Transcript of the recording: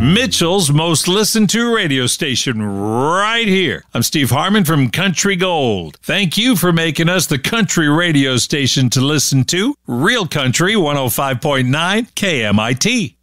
Mitchell's most listened to radio station right here. I'm Steve Harmon from Country Gold. Thank you for making us the country radio station to listen to. Real Country 105.9 KMIT.